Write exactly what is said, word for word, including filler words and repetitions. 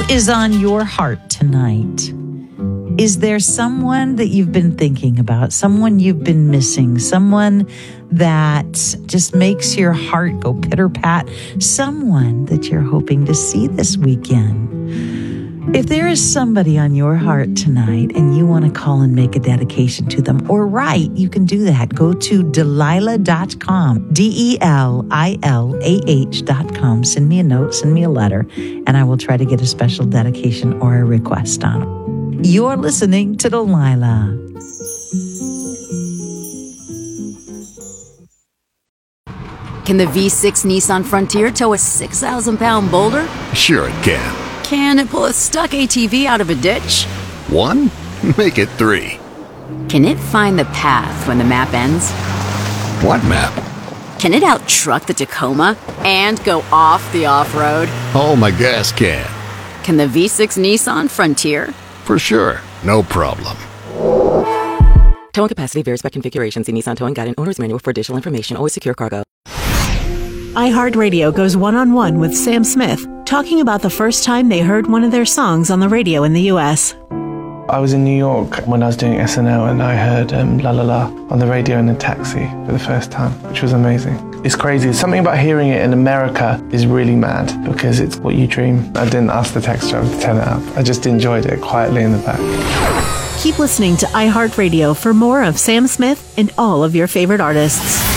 is on your heart tonight? Is there someone that you've been thinking about, someone you've been missing, someone that just makes your heart go pitter-pat, someone that you're hoping to see this weekend? If there is somebody on your heart tonight and you want to call and make a dedication to them or write, you can do that. Go to Delilah dot com, D E L I L A H dot com. Send me a note, send me a letter, and I will try to get a special dedication or a request on it. You're listening to Delilah. Can the V six Nissan Frontier tow a six thousand pound boulder? Sure it can. Can it pull a stuck A T V out of a ditch? One? Make it three. Can it find the path when the map ends? What map? Can it out-truck the Tacoma and go off the off-road? Oh, my gas can. Can the V six Nissan Frontier? For sure. No problem. Towing capacity varies by configuration. See Nissan Towing Guide and Owner's Manual for additional information. Always secure cargo. iHeartRadio goes one-on-one with Sam Smith, talking about the first time they heard one of their songs on the radio in the U S. I was in New York when I was doing S N L and I heard um, La La La on the radio in a taxi for the first time, which was amazing. It's crazy. Something about hearing it in America is really mad because it's what you dream. I didn't ask the taxi driver to turn it up. I just enjoyed it quietly in the back. Keep listening to iHeartRadio for more of Sam Smith and all of your favorite artists.